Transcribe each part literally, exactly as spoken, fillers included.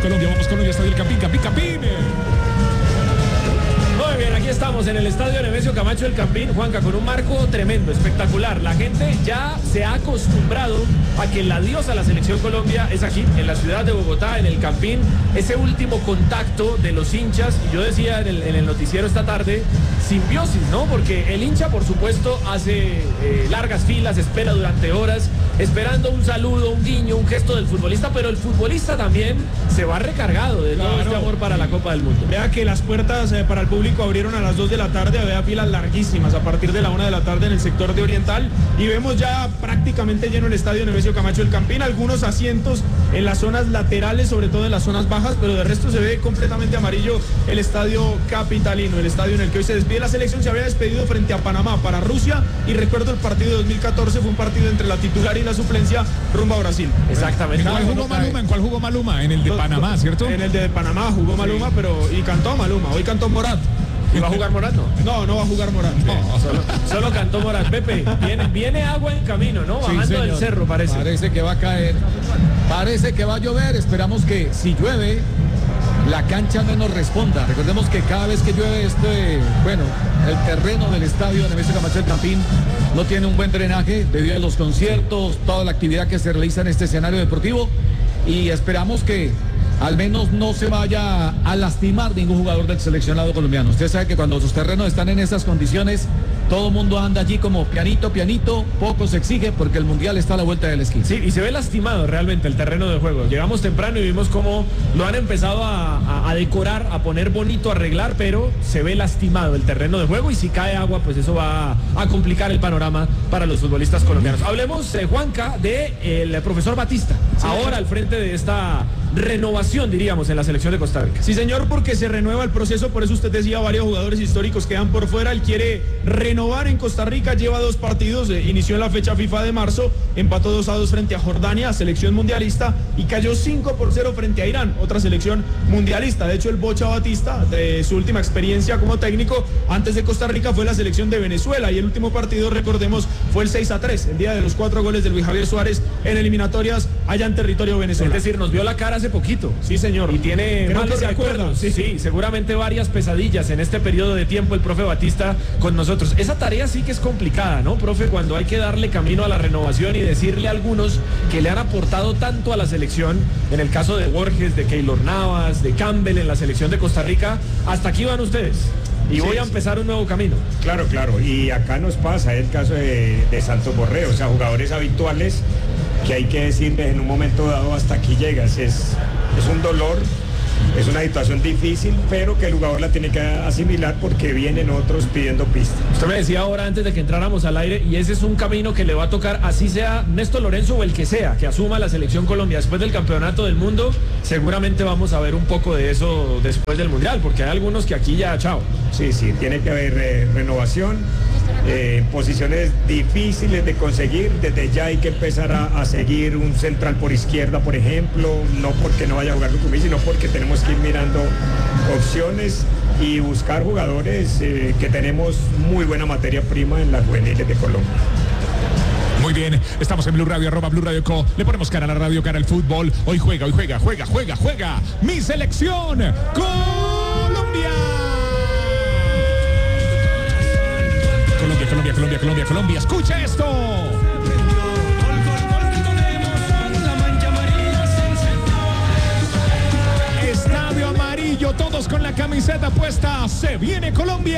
Colombia, vamos Colombia, Estadio El Campín, Campín, Campín. Muy bien, aquí estamos en el estadio Nemesio Camacho del Campín, Juanca, con un marco tremendo, espectacular. La gente ya se ha acostumbrado a que el adiós a la selección Colombia es aquí, en la ciudad de Bogotá, en el Campín. Ese último contacto de los hinchas, y yo decía en el, en el noticiero esta tarde, simbiosis, ¿no? Porque el hincha, por supuesto, hace eh, largas filas, espera durante horas, esperando un saludo, un guiño, un gesto del futbolista, pero el futbolista también se va recargado de todo Claro. este amor para la Copa del Mundo. Vea que las puertas eh, para el público abrieron a las dos de la tarde, había filas larguísimas a partir de la una de la tarde en el sector de Oriental y vemos ya prácticamente lleno el estadio Nemesio Camacho del Campín, algunos asientos en las zonas laterales, sobre todo en las zonas bajas, pero de resto se ve completamente amarillo el estadio capitalino, el estadio en el que hoy se despide la selección. Se había despedido frente a Panamá para Rusia y recuerdo el partido de dos mil catorce fue un partido entre la titular y la suplencia rumbo a Brasil. Exactamente. ¿En cuál jugó Maluma? ¿En cuál jugó Maluma? En el de Panamá, ¿cierto? En el de Panamá jugó Maluma, pero y cantó Maluma, hoy cantó Morat. ¿Y va a jugar Morat? No, no, no va a jugar Morat. No, solo, solo cantó Morat. Pepe, viene, viene agua en camino, ¿no? Bajando Sí, del cerro, parece. Parece que va a caer. Parece que va a llover. Esperamos que si llueve, la cancha no nos responda. Recordemos que cada vez que llueve este, bueno, el terreno del estadio Nemesio Camacho del Campín no tiene un buen drenaje debido a los conciertos, toda la actividad que se realiza en este escenario deportivo y esperamos que al menos no se vaya a lastimar ningún jugador del seleccionado colombiano. Usted sabe que cuando sus terrenos están en esas condiciones, todo el mundo anda allí como pianito, pianito, poco se exige porque el mundial está a la vuelta de la esquina. Sí, y se ve lastimado realmente el terreno de juego. Llegamos temprano y vimos cómo lo han empezado a, a, a decorar, a poner bonito, a arreglar, pero se ve lastimado el terreno de juego y si cae agua, pues eso va a, a complicar el panorama para los futbolistas colombianos. Hablemos, eh, Juanca, de el profesor Batista, sí, ahora al frente de esta renovación, diríamos, en la selección de Costa Rica. Sí, señor, porque se renueva el proceso, por eso usted decía, varios jugadores históricos quedan por fuera. Él quiere renovar en Costa Rica, lleva dos partidos, eh, inició en la fecha FIFA de marzo, empató dos a dos frente a Jordania, selección mundialista, y cayó cinco por cero frente a Irán, otra selección mundialista. De hecho, el Bocha Batista, de su última experiencia como técnico, antes de Costa Rica fue la selección de Venezuela, y el último partido, recordemos, fue el seis a tres, el día de los cuatro goles de Luis Javier Suárez en eliminatorias allá en territorio venezolano. Es decir, nos vio la cara hace poquito. Sí, señor. Y tiene Creo malos que se recuerdos. acuerda. Sí, sí, seguramente varias pesadillas en este periodo de tiempo el profe Batista con nosotros. Esa tarea sí que es complicada, ¿no, profe? Cuando hay que darle camino a la renovación y decirle a algunos que le han aportado tanto a la selección, en el caso de Borges, de Keylor Navas, de Campbell en la selección de Costa Rica, hasta aquí van ustedes. Y sí, voy a empezar un nuevo camino. Claro, claro. Y acá nos pasa el caso de, de Santos Borré, o sea, jugadores habituales que hay que decirles en un momento dado hasta aquí llegas. Es, es un dolor, es una situación difícil, pero que el jugador la tiene que asimilar porque vienen otros pidiendo pista. Usted me decía ahora antes de que entráramos al aire, y ese es un camino que le va a tocar, así sea Néstor Lorenzo o el que sea, que asuma la selección Colombia después del campeonato del mundo. Seguramente vamos a ver un poco de eso después del mundial, porque hay algunos que aquí ya, chao. Sí, sí, tiene que haber eh, renovación. Eh, posiciones difíciles de conseguir, desde ya hay que empezar a, a seguir un central por izquierda, por ejemplo, no porque no vaya a jugar Lucumí, sino porque tenemos que ir mirando opciones y buscar jugadores eh, que tenemos muy buena materia prima en las juveniles de Colombia. Muy bien, estamos en Blue Radio, arroba Blue Radio Co. Le ponemos cara a la radio, cara al fútbol. Hoy juega, hoy juega, juega, juega, juega. Mi selección, Colombia. Colombia, Colombia, Colombia, Colombia, Colombia. Escucha esto. Estadio amarillo, todos con la camiseta puesta. Se viene Colombia.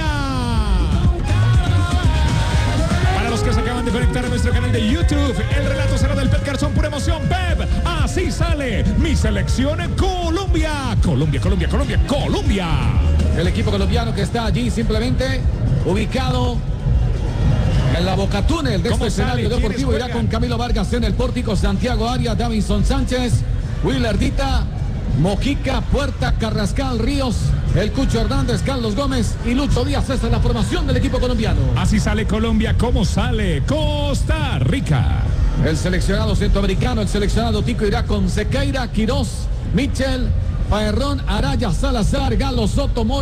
Para los que se acaban de conectar a nuestro canal de YouTube, el relato será del Pep Garzón, pura emoción. Pep, así sale mi selección Colombia. Colombia, Colombia, Colombia, Colombia. El equipo colombiano que está allí simplemente ubicado en la boca túnel de este escenario deportivo. Irá con Camilo Vargas en el pórtico, Santiago Arias, Davinson Sánchez, Willardita, Mojica, Puerta, Carrascal, Ríos, el Cucho Hernández, Carlos Gómez y Lucho Díaz. Esa es la formación del equipo colombiano. Así sale Colombia, ¿cómo sale Costa Rica? El seleccionado centroamericano, el seleccionado tico irá con Sequeira, Quirós, Michel, Paerrón, Araya, Salazar, Galo, Soto, Mora,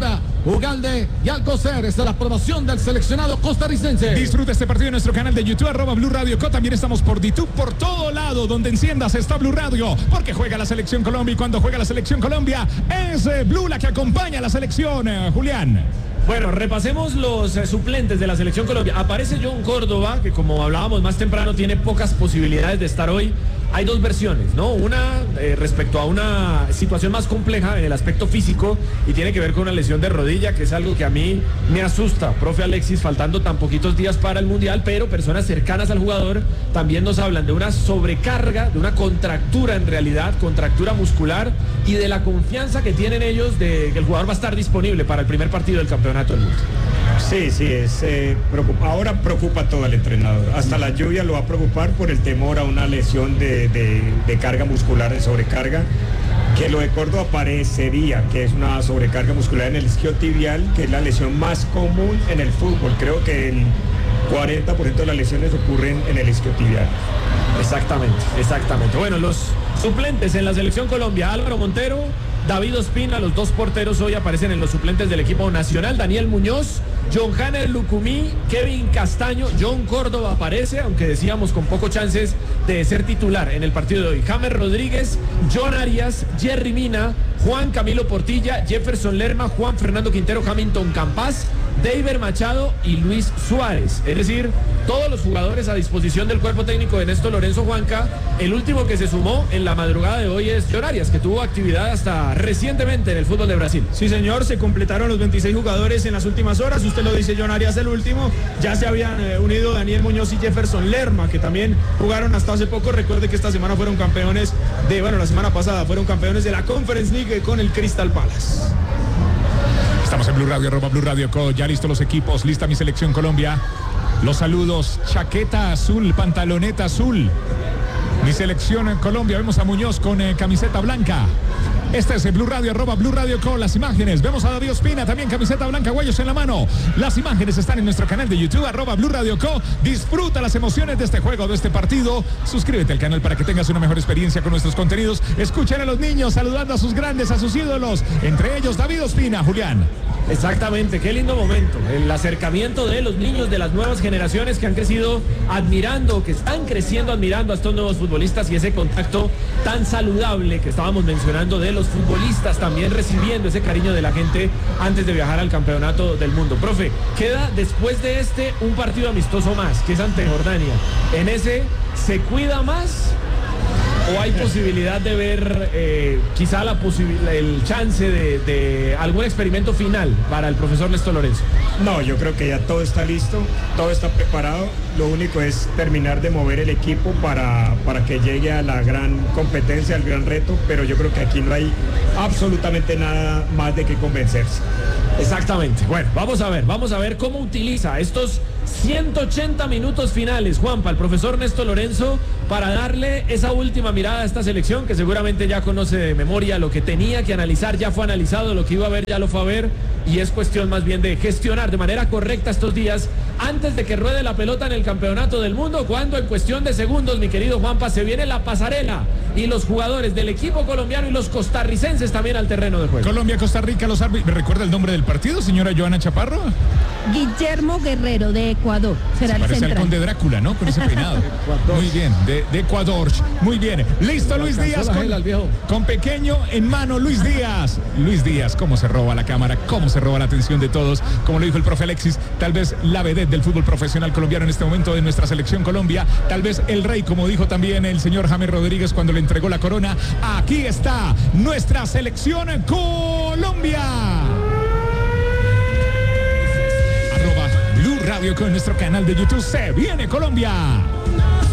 Ugalde y Alcocer. Esta es la promoción del seleccionado costarricense. Disfruta este partido en nuestro canal de YouTube, arroba Blue Radio Co. También estamos por YouTube, por todo lado donde enciendas está Blue Radio, porque juega la selección Colombia y cuando juega la selección Colombia es eh, Blue la que acompaña a la selección, eh, Julián. Bueno, repasemos los eh, suplentes de la selección Colombia. Aparece John Córdoba, que como hablábamos más temprano, tiene pocas posibilidades de estar hoy. Hay dos versiones, ¿no? Una eh, respecto a una situación más compleja en el aspecto físico y tiene que ver con una lesión de rodilla, que es algo que a mí me asusta, profe Alexis, faltando tan poquitos días para el Mundial, pero personas cercanas al jugador también nos hablan de una sobrecarga, de una contractura en realidad, contractura muscular y de la confianza que tienen ellos de que el jugador va a estar disponible para el primer partido del Campeonato del Mundo. Sí, sí, es, eh, preocupa, ahora preocupa todo al entrenador. Hasta la lluvia lo va a preocupar por el temor a una lesión de, de, de carga muscular, de sobrecarga. Que lo de Córdoba parecería que es una sobrecarga muscular en el isquiotibial, que es la lesión más común en el fútbol. Creo que el cuarenta por ciento de las lesiones ocurren en el isquiotibial. Exactamente, exactamente. Bueno, los suplentes en la selección Colombia, Álvaro Montero, David Ospina, los dos porteros hoy aparecen en los suplentes del equipo nacional. Daniel Muñoz, John Hanner Lucumí, Kevin Castaño, John Córdoba aparece, aunque decíamos con pocos chances de ser titular en el partido de hoy. James Rodríguez, John Arias, Jerry Mina, Juan Camilo Portilla, Jefferson Lerma, Juan Fernando Quintero, Hamilton Campas, David Machado y Luis Suárez. Es decir, todos los jugadores a disposición del cuerpo técnico de Néstor Lorenzo Juanca. El último que se sumó en la madrugada de hoy es John Arias, que tuvo actividad hasta recientemente en el fútbol de Brasil. Sí, señor, se completaron los veintiséis jugadores en las últimas horas. Usted lo dice, John Arias el último. Ya se habían eh, unido Daniel Muñoz y Jefferson Lerma, que también jugaron hasta hace poco. Recuerde que esta semana fueron campeones de, bueno, la semana pasada fueron campeones de la Conference League con el Crystal Palace. Estamos en Blue Radio, arroba Blue Radio Co. Ya listos los equipos, lista mi selección Colombia. Los saludos, chaqueta azul, pantaloneta azul. Mi selección en Colombia, vemos a Muñoz con eh, camiseta blanca. Este es el Blue Radio, arroba Blue Radio con las imágenes. Vemos a David Ospina, también camiseta blanca, guayos en la mano. Las imágenes están en nuestro canal de YouTube, arroba Blue Radio Co. Disfruta las emociones de este juego, de este partido. Suscríbete al canal para que tengas una mejor experiencia con nuestros contenidos. Escuchen a los niños saludando a sus grandes, a sus ídolos. Entre ellos David Ospina, Julián. Exactamente, qué lindo momento, el acercamiento de los niños de las nuevas generaciones que han crecido admirando, que están creciendo admirando a estos nuevos futbolistas y ese contacto tan saludable que estábamos mencionando de los futbolistas también recibiendo ese cariño de la gente antes de viajar al campeonato del mundo. Profe, queda después de este un partido amistoso más, que es ante Jordania. ¿En ese se cuida más? ¿O hay posibilidad de ver eh, quizá la posibilidad, el chance de, de algún experimento final para el profesor Néstor Lorenzo? No, yo creo que ya todo está listo, todo está preparado. Lo único es terminar de mover el equipo para, para que llegue a la gran competencia, al gran reto, pero yo creo que aquí no hay absolutamente nada más de qué convencerse. Exactamente. Bueno, vamos a ver, vamos a ver cómo utiliza estos ciento ochenta minutos finales, Juanpa, el profesor Néstor Lorenzo, para darle esa última mirada a esta selección que seguramente ya conoce de memoria lo que tenía que analizar, ya fue analizado, lo que iba a ver ya lo fue a ver y es cuestión más bien de gestionar de manera correcta estos días antes de que ruede la pelota en el Campeonato del Mundo, cuando en cuestión de segundos, mi querido Juanpa, se viene la pasarela y los jugadores del equipo colombiano y los costarricenses también al terreno de juego. Colombia, Costa Rica, los árbitros. ¿Me recuerda el nombre del partido, señora Joana Chaparro? Guillermo Guerrero de Ecuador. Será Se parece el central. al conde Drácula, ¿no? Con ese peinado. Muy bien, de, de Ecuador. Muy bien. Listo, Luis Díaz. Con, con pequeño en mano, Luis Díaz. Luis Díaz, cómo se roba la cámara, cómo se roba la atención de todos. Como lo dijo el profe Alexis, tal vez la vedette del fútbol profesional colombiano en este momento de nuestra selección Colombia. Tal vez el rey, como dijo también el señor James Rodríguez cuando le entregó la corona. Aquí está nuestra selección Colombia. Arroba Blue Radio con nuestro canal de YouTube. Se viene Colombia.